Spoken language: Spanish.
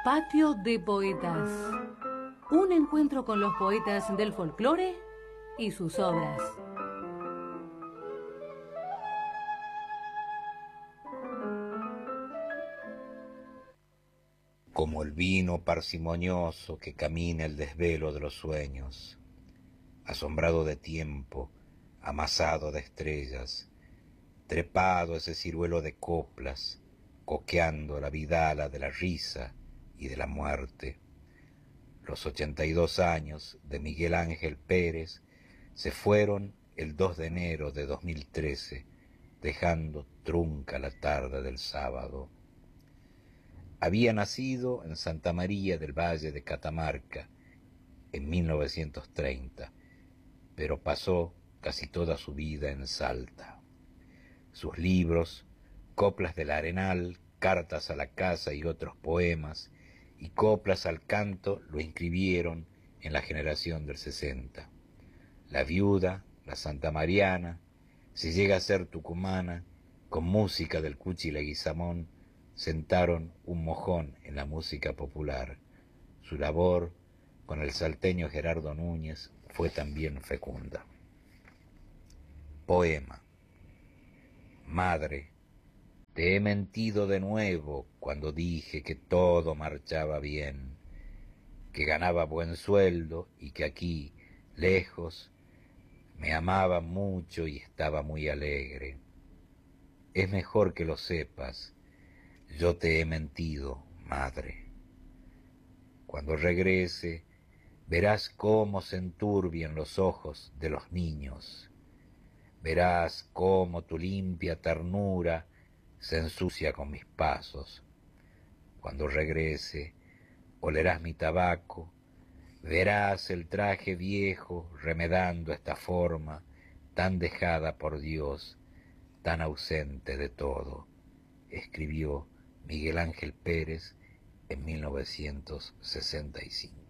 Patio de Poetas. Un encuentro con los poetas del folclore y sus obras. Como el vino parsimonioso que camina el desvelo de los sueños, asombrado de tiempo, amasado de estrellas, trepado ese ciruelo de coplas, coqueando la vidala de la risa y de la muerte. Los 82 años de Miguel Ángel Pérez se fueron el 2 de enero de 2013, dejando trunca la tarde del sábado. Había nacido en Santa María del Valle de Catamarca en 1930, pero pasó casi toda su vida en Salta. Sus libros, Coplas del Arenal, Cartas a la Casa y otros poemas, y Coplas al Canto lo inscribieron en la generación del 60. La Viuda, la Santa Mariana, Si llega a ser tucumana, con música del Cuchi Leguizamón, sentaron un mojón en la música popular. Su labor con el salteño Gerardo Núñez fue también fecunda. Poema. Madre, te he mentido de nuevo cuando dije que todo marchaba bien, que ganaba buen sueldo y que aquí, lejos, me amaban mucho y estaba muy alegre. Es mejor que lo sepas, yo te he mentido, madre. Cuando regrese, verás cómo se enturbian los ojos de los niños. Verás cómo tu limpia ternura se ensucia con mis pasos. Cuando regrese, olerás mi tabaco, verás el traje viejo remedando esta forma tan dejada por Dios, tan ausente de todo, escribió Miguel Ángel Pérez en 1965.